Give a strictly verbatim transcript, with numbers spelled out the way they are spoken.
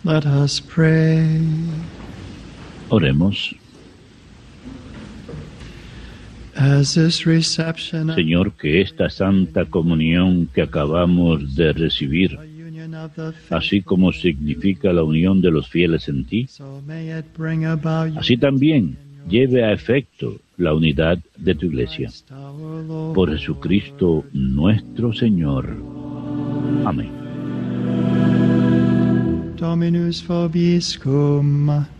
Let us pray. Oremos. As this reception of Señor, que esta santa comunión que acabamos de recibir, the union of the así como significa la unión de los fieles en ti, so may it bring about así también lleve a efecto la unidad de tu iglesia. Christ our Lord. Por Jesucristo nuestro Señor. Amén. Dominus vobiscum.